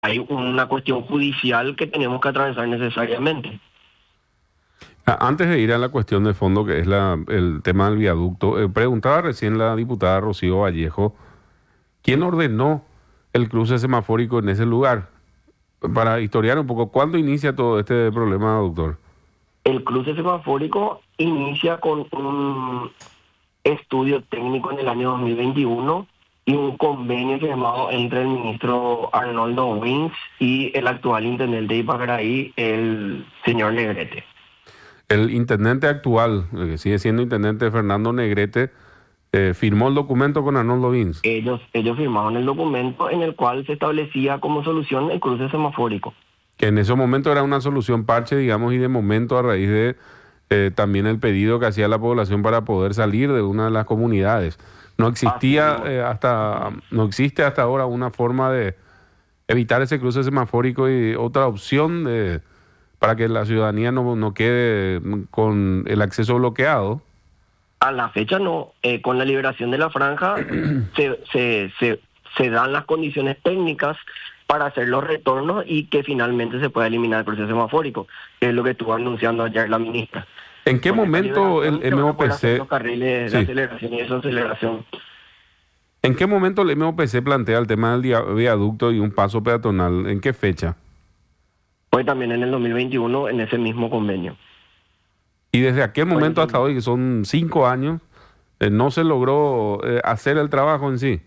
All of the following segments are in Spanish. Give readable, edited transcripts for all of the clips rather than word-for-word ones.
hay una cuestión judicial que tenemos que atravesar necesariamente. Antes de ir a la cuestión de fondo, que es el tema del viaducto, preguntaba recién la diputada Rocío Vallejo, ¿quién ordenó el cruce semafórico en ese lugar? Para historiar un poco, ¿cuándo inicia todo este problema, doctor? El cruce semafórico inicia con un estudio técnico en el año 2021 y un convenio firmado entre el ministro Arnoldo Wins y el actual intendente de Ipacaraí, el señor Negrete. El intendente actual, que sigue siendo intendente Fernando Negrete, firmó el documento con Arnoldo Wins. Ellos firmaron el documento en el cual se establecía como solución el cruce semafórico. Que en ese momento era una solución parche, digamos, y de momento a raíz de también el pedido que hacía la población para poder salir de una de las comunidades. No existía no existe hasta ahora una forma de evitar ese cruce semafórico y otra opción para que la ciudadanía no quede con el acceso bloqueado. A la fecha no, con la liberación de la franja se dan las condiciones técnicas para hacer los retornos y que finalmente se pueda eliminar el cruce semafórico, que es lo que estuvo anunciando ayer la ministra. ¿En qué momento el MOPC... Los carriles de aceleración y desaceleración. ¿En qué momento el MOPC plantea el tema del viaducto y un paso peatonal? ¿En qué fecha? Fue también en el 2021, en ese mismo convenio. Y desde aquel momento hasta hoy, que son 5 años, no se logró hacer el trabajo en sí.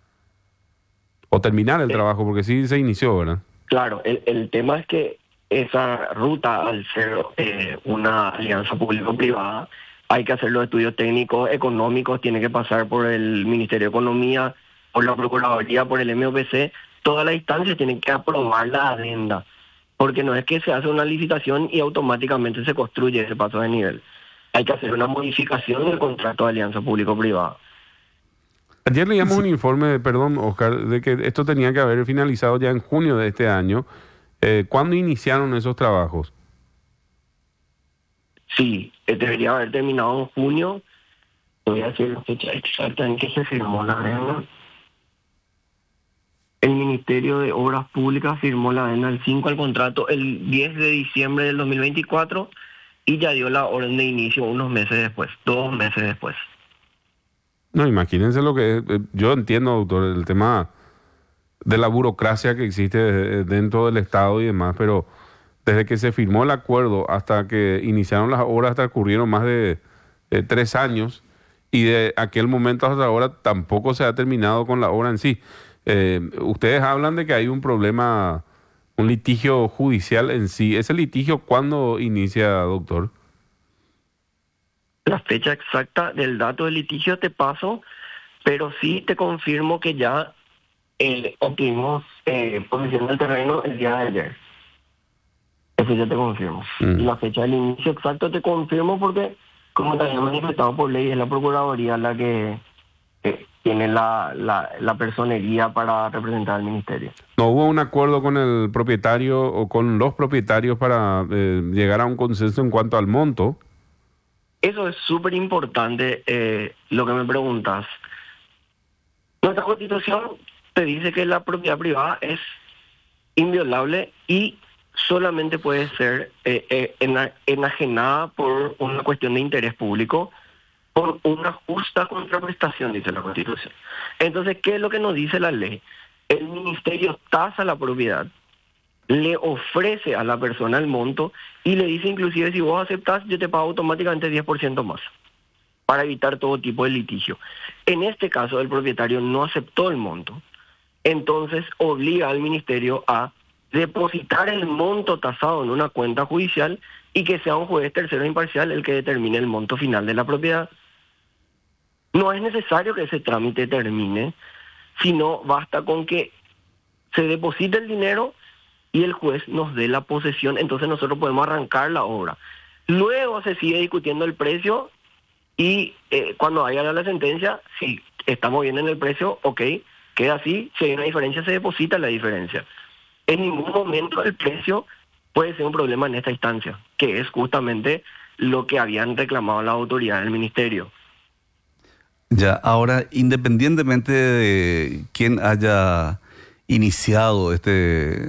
O terminar el trabajo, porque sí se inició, ¿verdad? Claro, el tema es que esa ruta, al ser una alianza público-privada, hay que hacer los estudios técnicos, económicos, tiene que pasar por el Ministerio de Economía, por la Procuraduría, por el MOPC. Todas las instancias tienen que aprobar la adenda, porque no es que se hace una licitación y automáticamente se construye ese paso de nivel. Hay que hacer una modificación del contrato de alianza público-privada. Ayer leíamos un informe, perdón, Oscar, de que esto tenía que haber finalizado ya en junio de este año. ¿Cuándo iniciaron esos trabajos? Sí, debería haber terminado en junio. Voy a decir la fecha exacta en que se firmó la adenda. El Ministerio de Obras Públicas firmó la adenda el 5 al contrato el 10 de diciembre del 2024 y ya dio la orden de inicio unos meses después, 2 meses después. No, imagínense lo que es. Yo entiendo, doctor, el tema de la burocracia que existe dentro del Estado y demás, pero desde que se firmó el acuerdo hasta que iniciaron las obras transcurrieron más de 3 años y de aquel momento hasta ahora tampoco se ha terminado con la obra en sí. Ustedes hablan de que hay un problema, un litigio judicial en sí. ¿Ese litigio cuándo inicia, doctor? La fecha exacta del dato del litigio te paso, pero sí te confirmo que ya obtuvimos posesión del terreno el día de ayer. Eso ya te confirmo. La fecha del inicio exacto te confirmo porque, como te había manifestado por ley, es la Procuraduría la que tiene la personería para representar al Ministerio. ¿No hubo un acuerdo con el propietario o con los propietarios para llegar a un consenso en cuanto al monto? Eso es súper importante, lo que me preguntas. Nuestra Constitución te dice que la propiedad privada es inviolable y solamente puede ser enajenada por una cuestión de interés público, por una justa contraprestación, dice la Constitución. Entonces, ¿qué es lo que nos dice la ley? El Ministerio tasa la propiedad, le ofrece a la persona el monto y le dice inclusive si vos aceptás yo te pago automáticamente 10% más para evitar todo tipo de litigio. En este caso el propietario no aceptó el monto, entonces obliga al ministerio a depositar el monto tasado en una cuenta judicial y que sea un juez tercero imparcial el que determine el monto final de la propiedad. No es necesario que ese trámite termine, sino basta con que se deposite el dinero y el juez nos dé la posesión, entonces nosotros podemos arrancar la obra. Luego se sigue discutiendo el precio y cuando haya la sentencia, si estamos bien en el precio, ok, queda así, si hay una diferencia se deposita la diferencia. En ningún momento el precio puede ser un problema en esta instancia, que es justamente lo que habían reclamado las autoridades del ministerio. Ya, ahora, independientemente de quién haya iniciado este